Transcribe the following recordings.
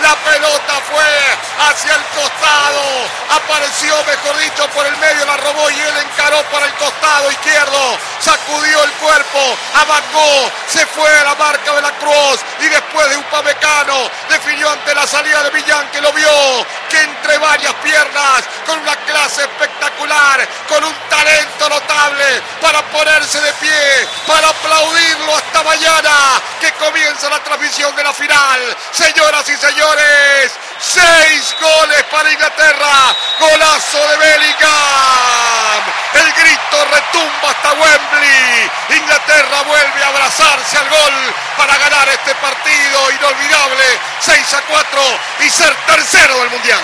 La pelota fue hacia el costado. Apareció, mejor dicho, por el medio, la robó y él encaró para el costado izquierdo. Sacudió el cuerpo, abacó, se fue a la marca de la Cruz y después de Upamecano definió ante la salida de Millán, que lo vio, que entre varias piernas, con una clase espectacular, con un talento notable para ponerse de pie, para aplaudirlo hasta mañana, que comienza la transmisión de la final. Señoras y señores, 6 goles para Inglaterra, golazo de Bellingham, el grito retumba hasta Wembley. Inglaterra vuelve a abrazarse al gol para ganar este partido inolvidable, 6-4, y ser tercero del Mundial.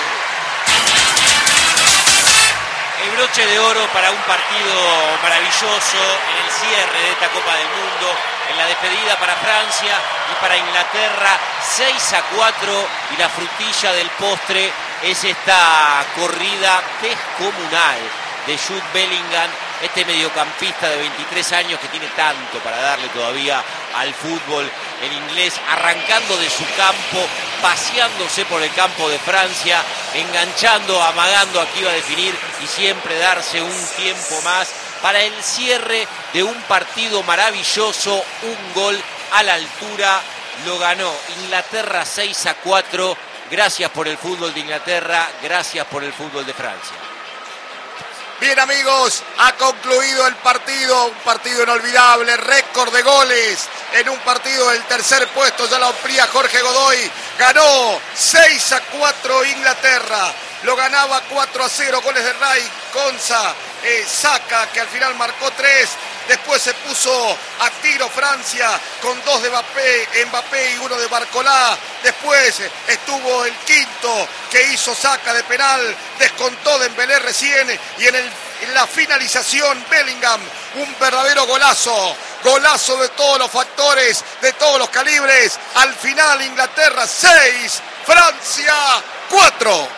El broche de oro para un partido maravilloso en el cierre de esta Copa del Mundo, en la despedida para Francia y para Inglaterra, 6-4, y la frutilla del postre es esta corrida descomunal de Jude Bellingham, este mediocampista de 23 años que tiene tanto para darle todavía al fútbol, el inglés, arrancando de su campo, paseándose por el campo de Francia, enganchando, amagando a que iba a definir y siempre darse un tiempo más para el cierre de un partido maravilloso. Un gol a la altura, lo ganó Inglaterra 6-4. Gracias por el fútbol de Inglaterra, gracias por el fútbol de Francia. Bien, amigos, ha concluido el partido, un partido inolvidable, récord de goles en un partido del tercer puesto, ya lo amplía Jorge Godoy. Ganó 6-4 Inglaterra, lo ganaba 4-0, goles de Ray, Konsa, Saka, que al final marcó 3. Después se puso a tiro Francia con 2 de Mbappé y 1 de Barcolá. Después estuvo el quinto que hizo Saka de penal, descontó Dembélé recién, y en la finalización Bellingham, un verdadero golazo. Golazo de todos los factores, de todos los calibres. Al final Inglaterra 6, Francia 4.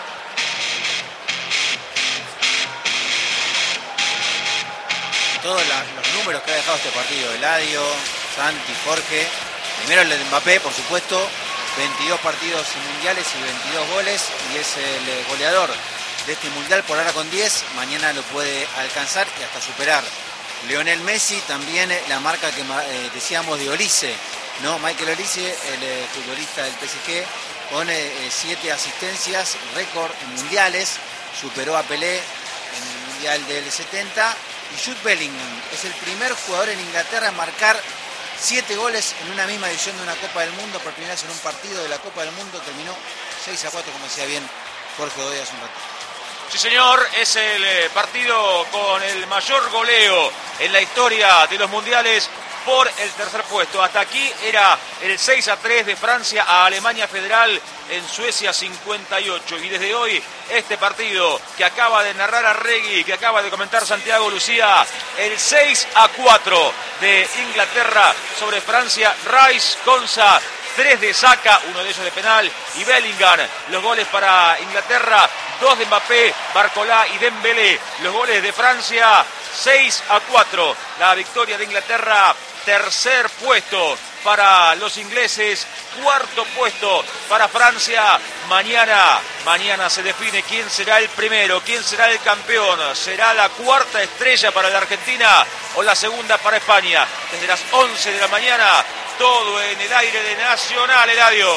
Todos los números que ha dejado este partido, Eladio, Santi, Jorge. Primero el de Mbappé, por supuesto, 22 partidos mundiales y 22 goles, y es el goleador de este mundial por ahora con 10. Mañana lo puede alcanzar y hasta superar. Lionel Messi, también la marca que decíamos de Olise, ¿no? Michael Olise, el futbolista del PSG, con 7 asistencias, récord en mundiales, superó a Pelé en el mundial del 70. Y Jude Bellingham es el primer jugador en Inglaterra en marcar 7 goles en una misma edición de una Copa del Mundo. Por primera vez en un partido de la Copa del Mundo terminó 6-4, como decía bien Jorge Godoy hace un rato. Sí, señor, es el partido con el mayor goleo en la historia de los mundiales por el tercer puesto. Hasta aquí era el 6-3 de Francia a Alemania Federal en Suecia 58. Y desde hoy, este partido que acaba de narrar Arregui, que acaba de comentar Santiago Lucía, el 6-4 de Inglaterra sobre Francia. Rice, Konsa, 3 de Saka, uno de ellos de penal, y Bellingham. Los goles para Inglaterra, 2 de Mbappé, Barcolá y Dembélé. Los goles de Francia, 6-4. La victoria de Inglaterra, tercer puesto para los ingleses, cuarto puesto para Francia. Mañana se define quién será el primero, quién será el campeón. ¿Será la cuarta estrella para la Argentina o la segunda para España? Desde las 11 de la mañana, todo en el aire de Nacional, Eladio.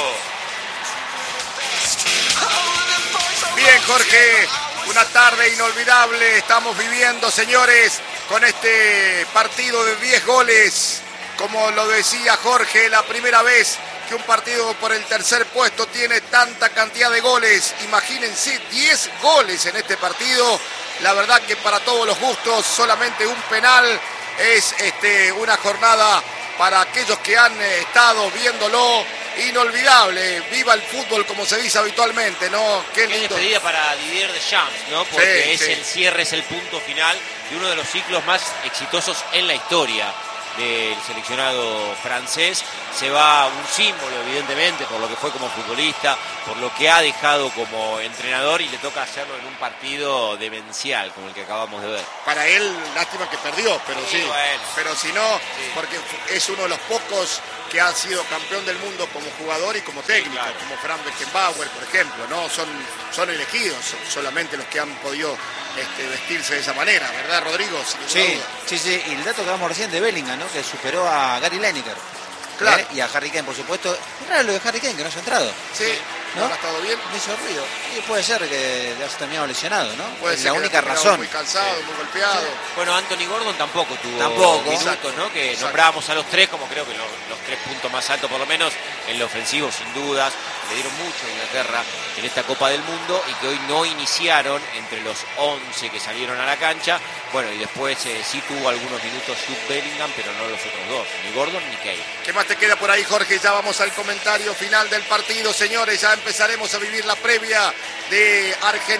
Bien, Jorge, una tarde inolvidable estamos viviendo, señores, con este partido de 10 goles. Como lo decía Jorge, la primera vez que un partido por el tercer puesto tiene tanta cantidad de goles. Imagínense, 10 goles en este partido. La verdad que para todos los gustos, solamente un penal es una jornada para aquellos que han estado viéndolo inolvidable. Viva el fútbol, como se dice habitualmente, ¿no? Qué lindo. Qué despedida para Didier Deschamps, ¿no? Porque Sí. el cierre, es el punto final de uno de los ciclos más exitosos en la historia del seleccionado francés, se va un símbolo, evidentemente, por lo que fue como futbolista, por lo que ha dejado como entrenador, y le toca hacerlo en un partido demencial como el que acabamos de ver. Para él, lástima que perdió, pero sí. Bueno. Pero si no, porque es uno de los pocos que ha sido campeón del mundo como jugador y como técnico, claro. como Franz Beckenbauer, por ejemplo, ¿no? Son elegidos solamente los que han podido vestirse de esa manera, ¿verdad, Rodrigo? Sí. Y el dato que damos recién de Bellingham, ¿no? Que superó a Gary Lineker. Claro. Y a Harry Kane, por supuesto. Es raro lo de Harry Kane, que no se ha entrado. Sí, ¿no? ¿Ha estado bien? Me hizo ruido. Y puede ser que haya terminado lesionado, ¿no? Puede es ser la que única haya terminado razón. Muy cansado, muy golpeado. Bueno, Anthony Gordon tampoco tuvo minutos, Exacto. ¿no? Que Exacto. nombrábamos a los tres como creo que los 3 puntos más altos, por lo menos en lo ofensivo, sin dudas. Le dieron mucho a Inglaterra en esta Copa del Mundo y que hoy no iniciaron entre los 11 que salieron a la cancha. Bueno, y después sí tuvo algunos minutos Jude Bellingham, pero no los otros dos, ni Gordon ni Kane. ¿Qué más te queda por ahí, Jorge? Ya vamos al comentario final del partido, señores. Ya empezaremos a vivir la previa de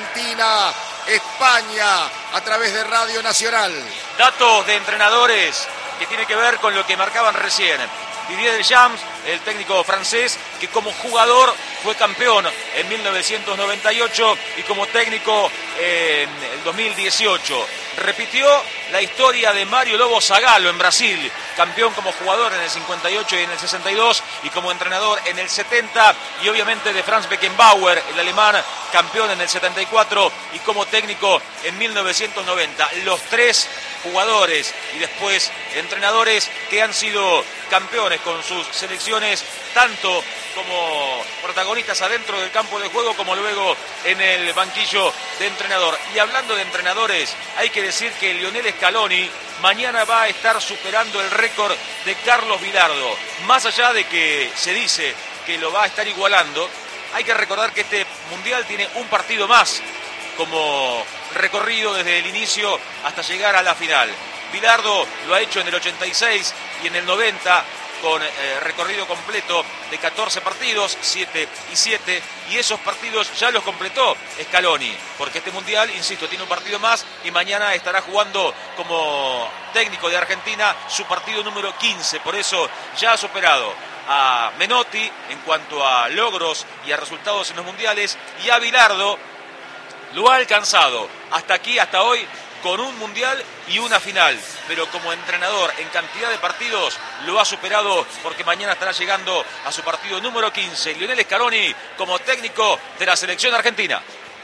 Argentina-España a través de Radio Nacional. Datos de entrenadores que tiene que ver con lo que marcaban recién. Didier Deschamps, el técnico francés, que como jugador fue campeón en 1998 y como técnico en el 2018. Repitió la historia de Mario Lobo Zagallo en Brasil, campeón como jugador en el 58 y en el 62 y como entrenador en el 70, y obviamente de Franz Beckenbauer, el alemán, campeón en el 74 y como técnico en 1990. Los 3 jugadores y después entrenadores que han sido campeones con sus selecciones, tanto como protagonistas adentro del campo de juego como luego en el banquillo de entrenador. Y hablando de entrenadores, hay que decir que Lionel Scaloni mañana va a estar superando el récord de Carlos Bilardo. Más allá de que se dice que lo va a estar igualando, hay que recordar que este Mundial tiene un partido más como recorrido desde el inicio hasta llegar a la final. Bilardo lo ha hecho en el 86 y en el 90 con recorrido completo de 14 partidos, 7 y 7, y esos partidos ya los completó Scaloni, porque este Mundial, insisto, tiene un partido más y mañana estará jugando como técnico de Argentina su partido número 15, por eso ya ha superado a Menotti en cuanto a logros y a resultados en los Mundiales, y a Bilardo lo ha alcanzado hasta aquí, hasta hoy, con un Mundial y una final, pero como entrenador en cantidad de partidos lo ha superado, porque mañana estará llegando a su partido número 15, Lionel Scaloni como técnico de la selección argentina.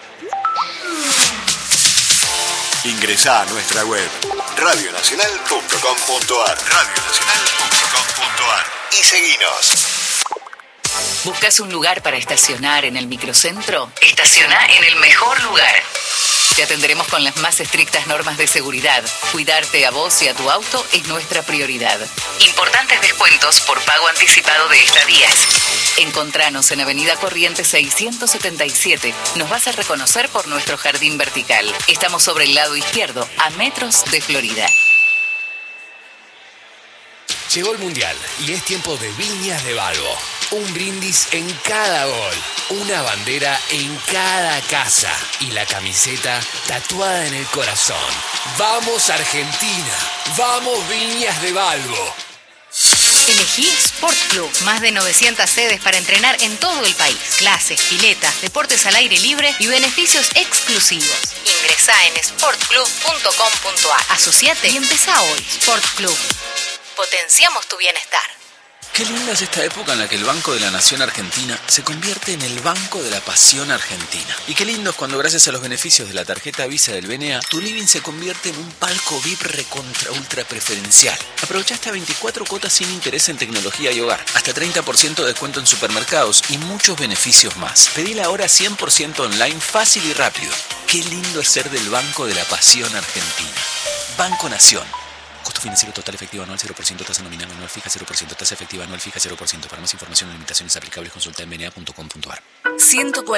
Ingresá a nuestra web radionacional.com.ar y seguinos. ¿Buscas un lugar para estacionar en el microcentro? Estaciona en el mejor lugar. Te atenderemos con las más estrictas normas de seguridad. Cuidarte a vos y a tu auto es nuestra prioridad. Importantes descuentos por pago anticipado de estadías. Encontranos en Avenida Corrientes 677. Nos vas a reconocer por nuestro jardín vertical. Estamos sobre el lado izquierdo, a metros de Florida. Llegó el Mundial y es tiempo de Viñas de Balbo. Un brindis en cada gol, una bandera en cada casa y la camiseta tatuada en el corazón. ¡Vamos Argentina! ¡Vamos Viñas de Balbo! Elegí Sport Club. Más de 900 sedes para entrenar en todo el país. Clases, piletas, deportes al aire libre y beneficios exclusivos. Ingresá en sportclub.com.ar. Asociate y empezá hoy. Sport Club. Potenciamos tu bienestar. Qué linda es esta época en la que el Banco de la Nación Argentina se convierte en el Banco de la Pasión Argentina. Y qué lindo es cuando, gracias a los beneficios de la tarjeta Visa del BNA, tu living se convierte en un palco VIP recontra ultra preferencial. Aprovecha hasta 24 cuotas sin interés en tecnología y hogar, hasta 30% de descuento en supermercados y muchos beneficios más. Pedila ahora 100% online, fácil y rápido. Qué lindo es ser del Banco de la Pasión Argentina. Banco Nación. Costo financiero total efectivo anual 0%, tasa nominal anual fija 0%, tasa efectiva anual fija 0%. Para más información y limitaciones aplicables consulta en bna.com.ar. 140